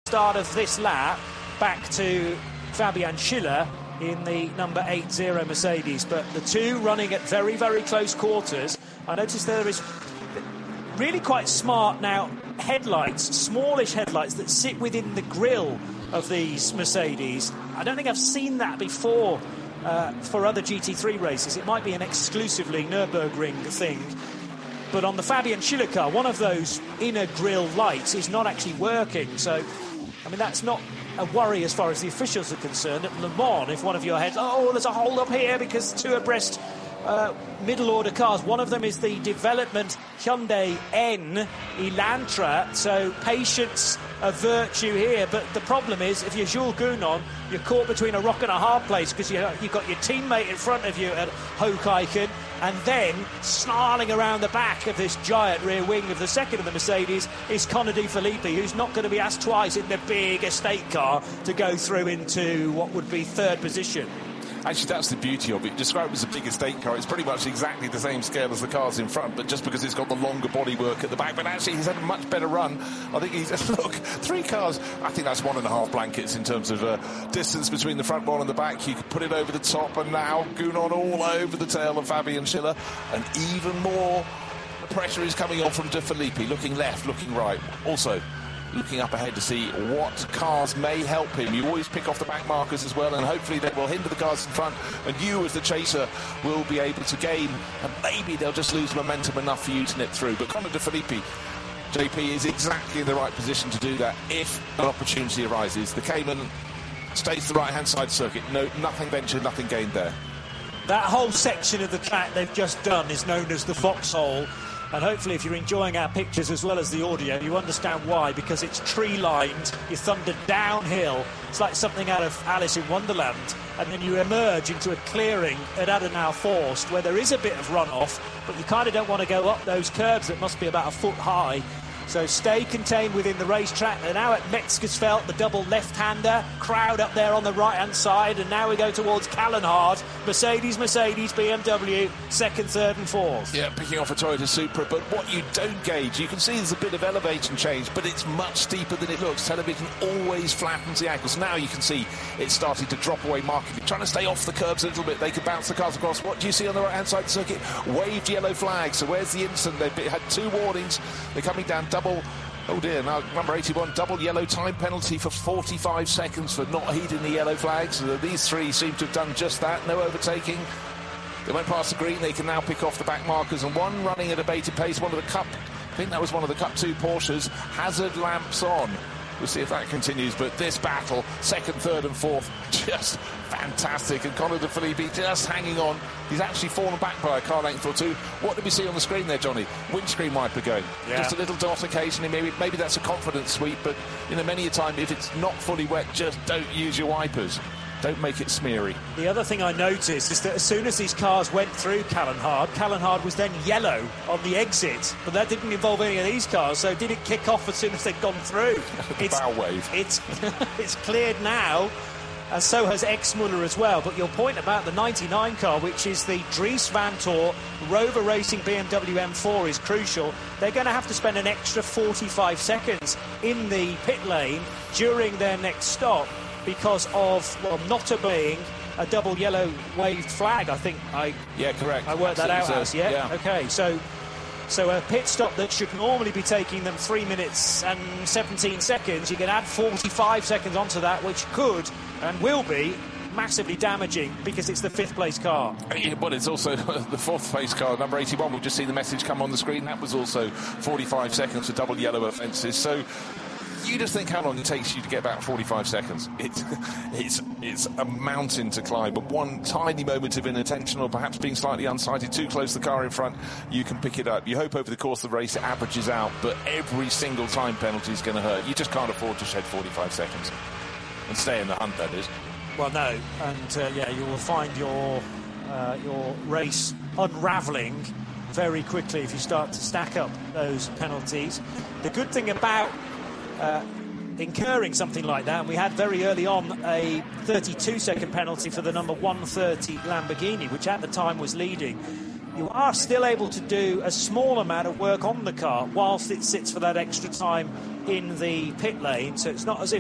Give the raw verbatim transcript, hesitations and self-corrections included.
start of this lap back to Fabian Schiller in the number eight zero Mercedes, but the two running at very, very close quarters. I noticed there is really quite smart now headlights, smallish headlights that sit within the grille of these Mercedes. I don't think I've seen that before uh, for other G T three races. It might be an exclusively Nürburgring thing. But on the Fabian Schiller car, one of those inner grille lights is not actually working. So, I mean, that's not a worry as far as the officials are concerned. At Le Mans, if one of your heads, oh, there's a hold up here because two abreast uh, middle-order cars. One of them is the development Hyundai N Elantra. So patience a virtue here. But the problem is, if you're Jules Gounon, you're caught between a rock and a hard place because you, you've got your teammate in front of you at Hoogeiken, and then snarling around the back of this giant rear wing of the second of the Mercedes is Connor De Phillippi, who's not going to be asked twice in the big estate car to go through into what would be third position. Actually, that's the beauty of it. Described as a big estate car, it's pretty much exactly the same scale as the cars in front, but just because it's got the longer bodywork at the back. But actually, he's had a much better run. I think he's... Look, three cars, I think that's one and a half blankets in terms of uh, distance between the front one and the back. You could put it over the top, and now Gounon all over the tail of Fabian Schiller. And even more pressure is coming on from De Phillippi, looking left, looking right. Also, looking up ahead to see what cars may help him. You always pick off the back markers as well, and hopefully they will hinder the cars in front, and you as the chaser will be able to gain, and maybe they'll just lose momentum enough for you to nip through. But Connor De Phillippi, J P, is exactly in the right position to do that if an opportunity arises. The Cayman stays to the right-hand side circuit. No, nothing ventured, nothing gained there. That whole section of the track they've just done is known as the Foxhole. And hopefully, if you're enjoying our pictures as well as the audio, you understand why, because it's tree-lined, you thunder downhill. It's like something out of Alice in Wonderland. And then you emerge into a clearing at Adenauer Forst, where there is a bit of runoff, but you kind of don't want to go up those curbs that must be about a foot high. So stay contained within the racetrack. They're now at Metzgersfeld, the double left-hander. Crowd up there on the right-hand side. And now we go towards Callenhard. Mercedes, Mercedes, B M W, second, third and fourth. Yeah, picking off a Toyota Supra. But what you don't gauge, you can see there's a bit of elevation change, but it's much steeper than it looks. Television always flattens the ankles. Now you can see it's starting to drop away markedly. Trying to stay off the curbs a little bit. They can bounce the cars across. What do you see on the right-hand side of the circuit? Waved yellow flag. So where's the incident? They've had two warnings. They're coming down double. Oh dear, now number eighty-one, double yellow time penalty for forty-five seconds for not heeding the yellow flags. So these three seem to have done just that. No overtaking. They went past the green. They can now pick off the back markers, and one running at a bated pace. One of the Cup, I think that was one of the Cup two Porsches. Hazard lamps on. We'll see if that continues, but this battle, second, third and fourth, just fantastic. And Connor De Phillippi just hanging on. He's actually fallen back by a car length or two. What did we see on the screen there, Johnny? Windscreen wiper going. Yeah. Just a little dot occasionally. Maybe maybe that's a confidence sweep, but you know, many a time, if it's not fully wet, just don't use your wipers. Don't make it smeary. The other thing I noticed is that as soon as these cars went through Callenhard, Callenhard was then yellow on the exit, but that didn't involve any of these cars, so did it kick off as soon as they'd gone through? the it's, bow wave. It's, it's cleared now, and so has Exmuller as well. But your point about the ninety-nine car, which is the Dries Vanthoor Rover Racing B M W M four, is crucial. They're going to have to spend an extra forty-five seconds in the pit lane during their next stop, because of, well, not obeying a double yellow waved flag. I think I yeah correct I worked Absolutely that out so. as yeah? yeah okay so so a pit stop that should normally be taking them three minutes and seventeen seconds, you can add forty-five seconds onto that, which could and will be massively damaging because it's the fifth place car. Yeah, but it's also the fourth place car, number eighty-one. We'll just see the message come on the screen. That was also forty-five seconds for double yellow offences. So you just think how long it takes you to get about forty-five seconds. It's, it's, it's a mountain to climb, but one tiny moment of inattention or perhaps being slightly unsighted, too close to the car in front, you can pick it up. You hope over the course of the race it averages out, but every single time penalty is going to hurt. You just can't afford to shed forty-five seconds and stay in the hunt, that is. Well, no, and uh, yeah, you will find your uh, your race unravelling very quickly if you start to stack up those penalties. The good thing about Uh, incurring something like that, and we had very early on a thirty-two second penalty for the number one thirty Lamborghini, which at the time was leading. You are still able to do a small amount of work on the car whilst it sits for that extra time in the pit lane, so it's not as if